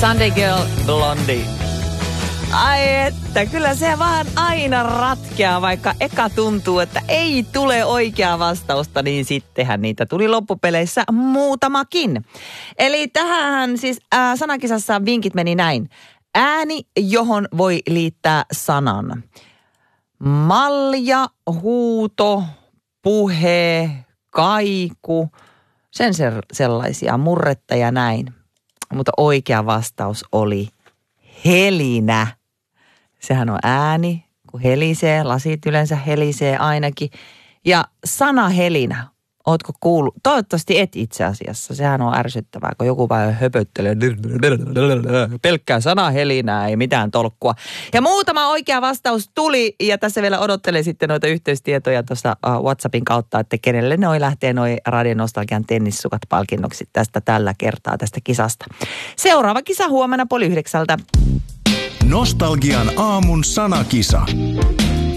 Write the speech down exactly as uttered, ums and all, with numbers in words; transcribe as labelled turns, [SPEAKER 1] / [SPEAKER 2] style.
[SPEAKER 1] Sunday Girl Blondie. Ai että, kyllä se vaan aina ratkeaa, vaikka eka tuntuu, että ei tule oikeaa vastausta, niin sittenhän niitä tuli loppupeleissä muutamakin. Eli tähän siis äh, sanakisassa vinkit meni näin. Ääni, johon voi liittää sanan. Malja, huuto, puhe, kaiku, sen sellaisia, murretta ja näin. Mutta oikea vastaus oli helinä. Sehän on ääni, kun helisee, lasit yleensä helisee ainakin. Ja sana helinä, ootko kuullut? Toivottavasti et itse asiassa, sehän on ärsyttävää, kun joku vaan höpöttelee. Pelkkää sana helinää, ei mitään tolkkua. Ja muutama oikea vastaus tuli, ja tässä vielä odottelee sitten noita yhteystietoja tuossa WhatsAppin kautta, että kenelle noi lähtee noi Radio Nostalgian tennissukat palkinnoksi tästä tällä kertaa tästä kisasta. Seuraava kisa huomenna puoli yhdeksältä.
[SPEAKER 2] Nostalgian aamun sanakisa.